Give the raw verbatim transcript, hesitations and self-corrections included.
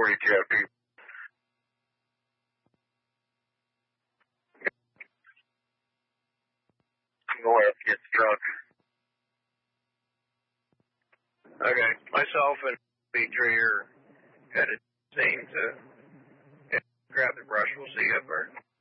forty-two after you. North gets drunk. Okay, myself and Petrie are headed to grab the brush. We'll see you up there.